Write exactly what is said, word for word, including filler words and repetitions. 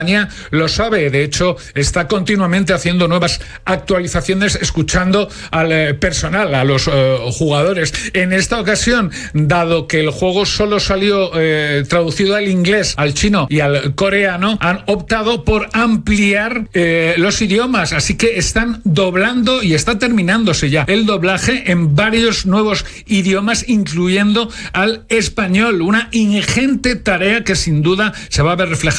lo sabe, de hecho está continuamente haciendo nuevas actualizaciones, escuchando al eh, personal, a los eh, jugadores. En esta ocasión, dado que el juego solo salió eh, traducido al inglés, al chino y al coreano, han optado por ampliar eh, los idiomas, así que están doblando y está terminándose ya el doblaje en varios nuevos idiomas, incluyendo al español, una ingente tarea que sin duda se va a ver reflejada